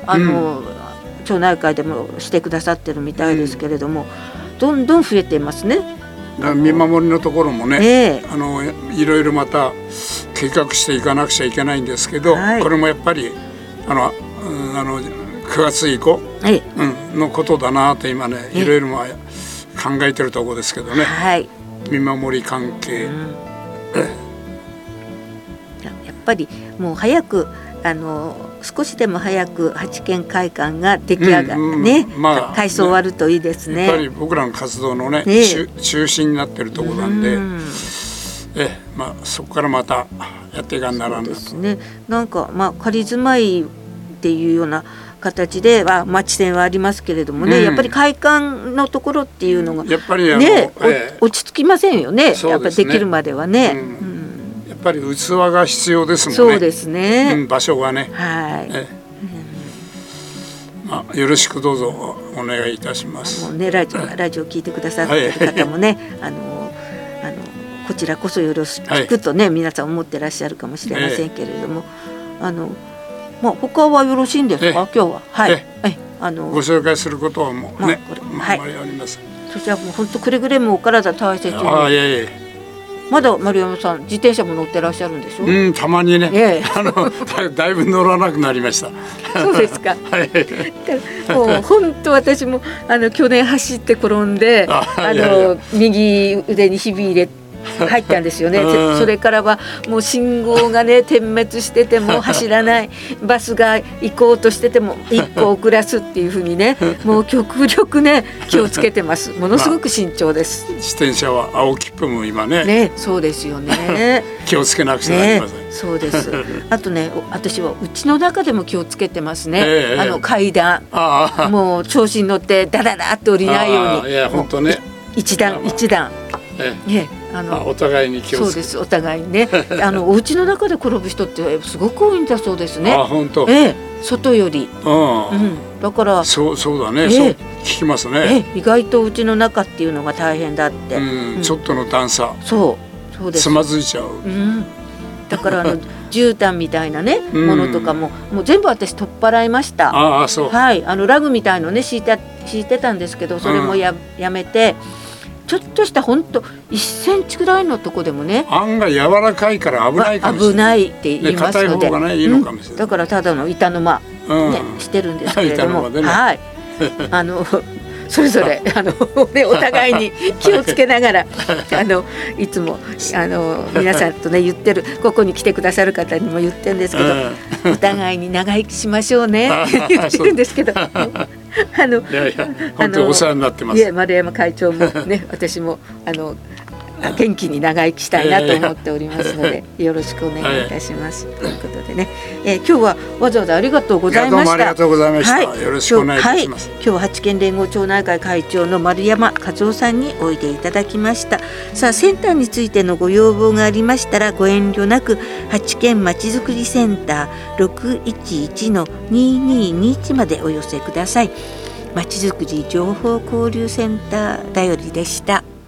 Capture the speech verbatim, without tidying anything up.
あの、うん、町内会でもしてくださってるみたいですけれども、うん、どんどん増えていますね。 見守りのところもね、 えー、 あのいろいろまた計画していかなくちゃいけないんですけど、はい、これもやっぱりあの、うん、あのくがつ以降、はい、うん、のことだなと今ね、いろいろ考えてるところですけどね、はい、見守り関係、うん、 やっぱりもう早くあの少しでも早く八軒会館が出来上がって、うんうん、ね、まあ、改装終わるといいですね。 やっぱり僕らの活動のね、ね、中心になってるところなんで、うん、え、まあ、そこからまたやっていかんならんなと。 そうですね、なんか、まあ、仮住まいっていうような形では町線はありますけれどもね、うん、やっぱり会館のところっていうのが、 やっぱりね、ええ、落ち着きませんよ ね, ねやっぱりできるまではね、うんうん、 やっぱり器が必要ですもんね。 そうですね、 うん、場所がね、 はい、ええ、 うん、まあ、よろしくどうぞお願いいたします。 もうね、ラジオ、ラジオ聞いてくださってる方もね、はい、あのあのこちらこそよろしくとね、はい、皆さん思ってらっしゃるかもしれませんけれども、ええ、あのまあ、他はよろしいんですか、今日は。はい、えあのご紹介することはもうね、まあ、あんまりあります。 そちらも本当くれぐれもお体大切に。 あ、いやいや、 まだ丸山さん自転車も乗ってらっしゃるんでしょ。 うん、たまにね、ええ、あの だ, だいぶ乗らなくなりました。 そうですか。はい、もう本当私もあの去年走って転んで、ああのいやいや右腕にひび入れて入ったんですよね。それからはもう信号がね点滅してても走らない、バスが行こうとしてても一歩遅らすっていう風にね、もう極力ね気をつけてます。ものすごく慎重です。 まあ、自転車は青切符も今ね。 ね、そうですよね。 気をつけなくちゃなりません。ね、 そうです。あとね、私はうちの中でも気をつけてますね。えー、あの階段、あもう調子に乗ってダダダって降りないように。 いや本当ね。 一段一段。 ええね、あのあお互いに気をつけて。 そうです、お互いにね。あのお家の中で転ぶ人ってすごく多いんだそうですね。 あ、本当。 ええ、外より。うん、だからそうそうだね。ええ、そう聞きますね。 ええ、意外とうちの中っていうのが大変だって。 うん、うん、ちょっとの段差。 そうそうです。 つまずいちゃう。 うん、だからあの絨毯みたいなねものとかももう全部私取っ払いました。 ああ、そう。 はい、あのラグみたいのね敷いて敷いてたんですけど、それもや、うん、やめて。ちょっとした本当いっセンチぐらいのとこでもね、 案外柔らかいから危ないかもしれない。 危ないって言いますので、 硬い方がねいいのかもしれない。 うん、だからただの板の間、ね、うん、してるんですけれども、ね、はい、あのそれぞれあの、ね、お互いに気をつけながらあのいつもあの皆さんとね言ってる、ここに来てくださる方にも言ってるんですけど、お互いに長生きしましょうね言ってるんですけど。あのいやいや本当にお世話になってます。 いや丸山会長もね私もあの元気に長生きしたいなと思っておりますのでよろしくお願いいたします。ということでね、えー、今日はわざわざありがとうございました。 どうもありがとうございました。はい、よろしくお願いいたします。 はい、今日は八軒連合町内会会長の丸山和夫さんにおいでいただきました。さあセンターについてのご要望がありましたらご遠慮なく八軒まちづくりセンター ろくいちいちのにににいち までお寄せください。まちづくり情報交流センターだよりでした。